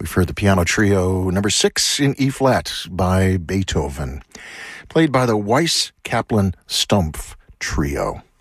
We've heard the piano trio number 6 in E-flat by Beethoven, played by the Weiss-Kaplan-Stumpf Trio.